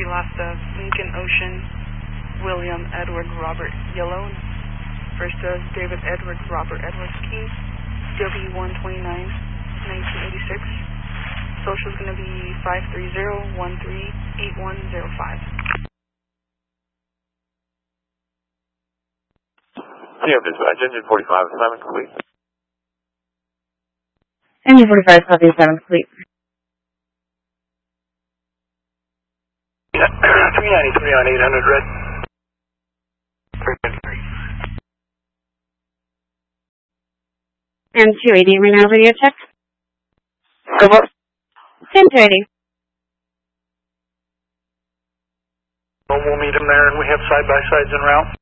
be last Lincoln Ocean, William Edward Robert Yellow. First David Edward Robert Edwards King, W129, 1986. Social is going to be 530-138105. Yeah, dispatch, engine 45, assignment complete. Engine 45, copy, assignment complete. 393 on 800 red. 393. And 280, ring over radio check. Come on. 10-280. We'll meet him there, and we have side-by-sides en route.